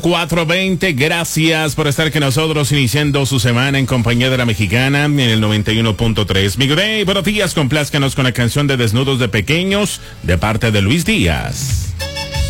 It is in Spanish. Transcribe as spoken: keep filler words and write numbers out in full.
cuatro veinte, gracias por estar con nosotros iniciando su semana en compañía de la Mexicana en el noventa y uno punto tres. Miguel Rey, buenos días, complázcanos con la canción de Desnudos de Pequeños de parte de Luis Díaz.